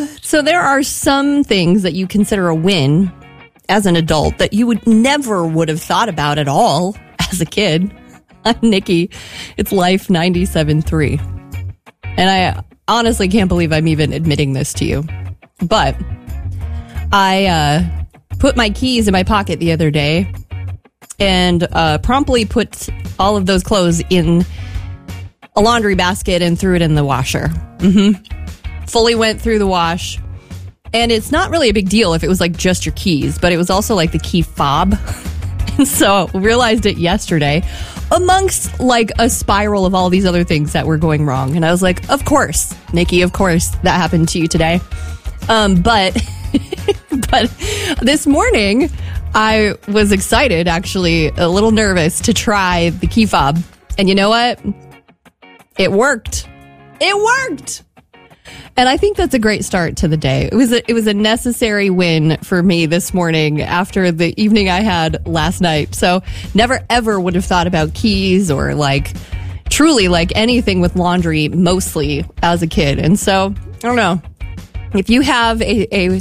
So there are some things that you consider a win as an adult that you would have thought about at all as a kid. I'm Nikki. It's Life 97.3. And I honestly can't believe I'm even admitting this to you. But I put my keys in my pocket the other day and promptly put all of those clothes in a laundry basket and threw it in the washer. Fully went through the wash. And it's not really a big deal if it was like just your keys, but it was also like the key fob. And so realized it yesterday amongst like a spiral of all these other things that were going wrong. And I was like, of course, Nikki, of course that happened to you today. But this morning I was excited, actually a little nervous to try the key fob. And you know what? It worked. It worked. And I think that's a great start to the day. It was a necessary win for me this morning after the evening I had last night. So never ever would have thought about keys or like truly like anything with laundry mostly as a kid. And so I don't know if you have a